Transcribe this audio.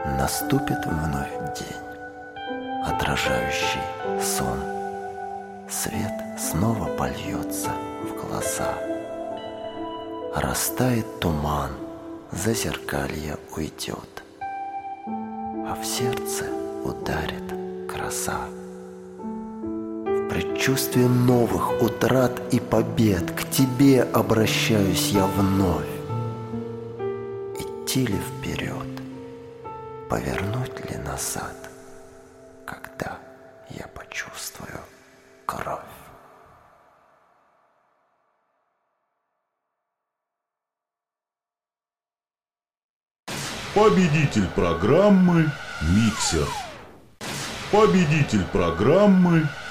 Наступит вновь день, отражающий сон. Свет снова польется в глаза. Растает туман, зазеркалье уйдет, а в сердце ударит краса. В предчувствии новых утрат и побед к тебе обращаюсь я вновь. Идти ли вперед, повернуть ли назад, когда я почувствую кровь? Победитель программы «Миксер». Победитель программы